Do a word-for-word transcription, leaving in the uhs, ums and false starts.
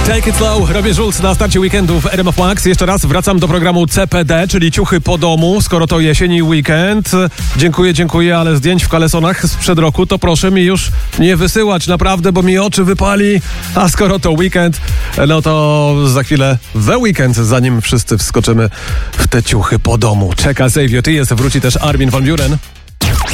Take it slow, robię Schulz na starcie weekendu w R M F Max. Jeszcze raz wracam do programu C P D, czyli ciuchy po domu, skoro to jesień i weekend. Dziękuję, dziękuję, ale zdjęć w kalesonach sprzed roku to proszę mi już nie wysyłać, naprawdę, bo mi oczy wypali. A skoro to weekend, no to za chwilę we weekend, zanim wszyscy wskoczymy w te ciuchy po domu. Czeka Save You Tears, wróci też Armin van Buuren.